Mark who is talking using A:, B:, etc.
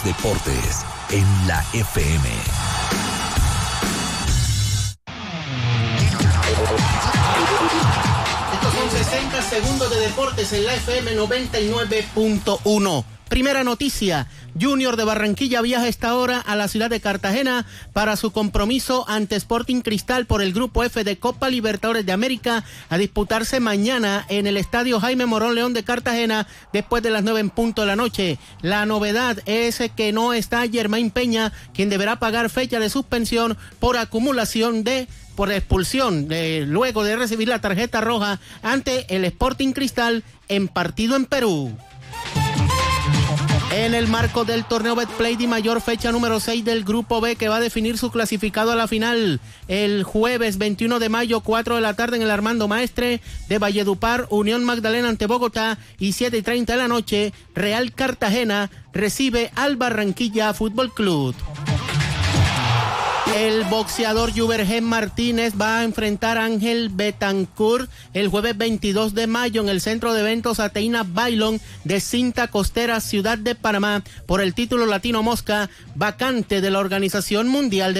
A: los deportes en la FM.
B: Estos son 60 segundos de deportes en la FM 99.1. Primera noticia, Junior de Barranquilla viaja a esta hora a la ciudad de Cartagena para su compromiso ante Sporting Cristal por el Grupo F de Copa Libertadores de América, a disputarse mañana en el Estadio Jaime Morón León de Cartagena después de las 9 en punto de la noche. La novedad es que no está Germain Peña, quien deberá pagar fecha de suspensión por expulsión luego de recibir la tarjeta roja ante el Sporting Cristal en partido en Perú. En el marco del torneo Betplay Di Mayor, fecha número 6 del Grupo B, que va a definir su clasificado a la final el jueves 21 de mayo, 4 de la tarde en el Armando Maestre de Valledupar, Unión Magdalena ante Bogotá, y 7:30 de la noche, Real Cartagena recibe al Barranquilla Fútbol Club. El boxeador Juvergen Martínez va a enfrentar a Ángel Betancourt el jueves 22 de mayo en el Centro de Eventos Ateína Bailón de Cinta Costera, Ciudad de Panamá, por el título Latino Mosca, vacante de la Organización Mundial de